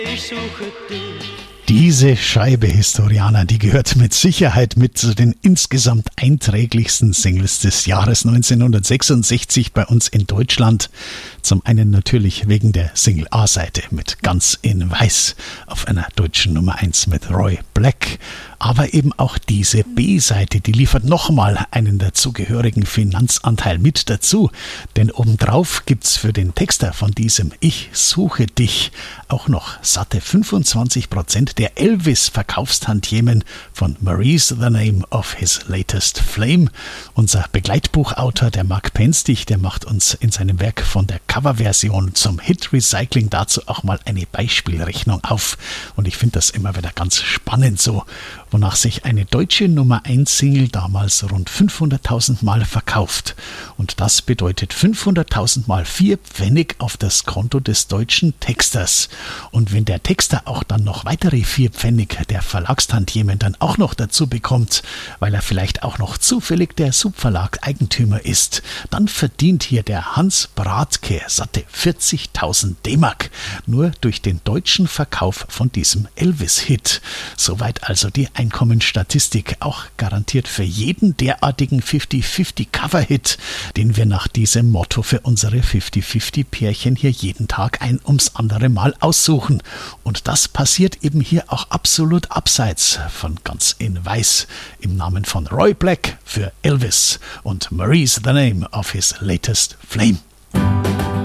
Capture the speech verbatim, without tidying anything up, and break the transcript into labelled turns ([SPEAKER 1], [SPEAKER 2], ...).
[SPEAKER 1] Ich suche dich.
[SPEAKER 2] Diese Scheibe, Historianer, die gehört mit Sicherheit mit zu den insgesamt einträglichsten Singles des Jahres neunzehnhundertsechsundsechzig bei uns in Deutschland. Zum einen natürlich wegen der Single A-Seite mit Ganz in Weiß auf einer deutschen Nummer eins mit Roy Black. Aber eben auch diese B-Seite, die liefert nochmal einen dazugehörigen Finanzanteil mit dazu. Denn obendrauf gibt's für den Texter von diesem Ich suche dich auch noch satte fünfundzwanzig Prozent der Elvis-Verkaufstantiemen von Marie's the Name of His Latest Flame. Unser Begleitbuchautor, der Mark Penstich, der macht uns in seinem Werk von der Coverversion zum Hit-Recycling dazu auch mal eine Beispielrechnung auf. Und ich finde das immer wieder ganz spannend so, wonach sich eine deutsche Nummer eins Single damals rund fünfhunderttausend Mal verkauft. Und das bedeutet fünfhunderttausend Mal vier Pfennig auf das Konto des deutschen Texters. Und wenn der Texter auch dann noch weitere vier Pfennig der Verlagstantiemen dann auch noch dazu bekommt, weil er vielleicht auch noch zufällig der Subverlag Eigentümer ist, dann verdient hier der Hans Bratke satte vierzigtausend D-Mark nur durch den deutschen Verkauf von diesem Elvis-Hit. Soweit also die Einkommensstatistik, auch garantiert für jeden derartigen fünfzig fünfzig Cover-Hit, den wir nach diesem Motto für unsere fünfzig fünfzig Pärchen hier jeden Tag ein ums andere Mal aussuchen. Und das passiert eben hier auch absolut abseits von Ganz in Weiß im Namen von Roy Black für Elvis und Marie's the Name of His Latest Flame.